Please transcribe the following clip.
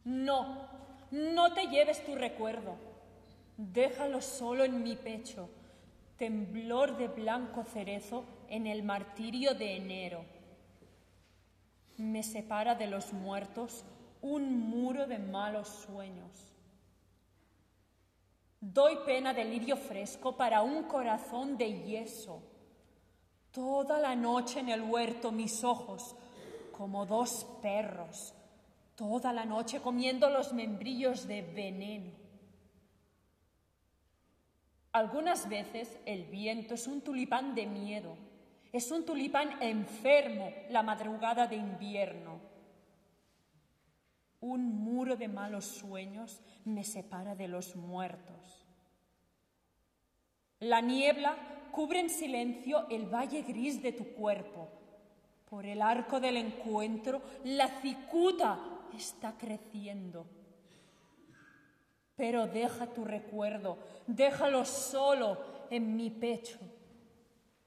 No, no te lleves tu recuerdo. Déjalo solo en mi pecho, temblor de blanco cerezo en el martirio de enero. Me separa de los muertos un muro de malos sueños. Doy pena de lirio fresco para un corazón de yeso. Toda la noche en el huerto mis ojos, como dos perros, toda la noche comiendo los membrillos de veneno. Algunas veces el viento es un tulipán de miedo, es un tulipán enfermo la madrugada de invierno. Un muro de malos sueños me separa de los muertos. La niebla cubre en silencio el valle gris de tu cuerpo. Por el arco del encuentro, la cicuta está creciendo. Pero deja tu recuerdo, déjalo solo en mi pecho.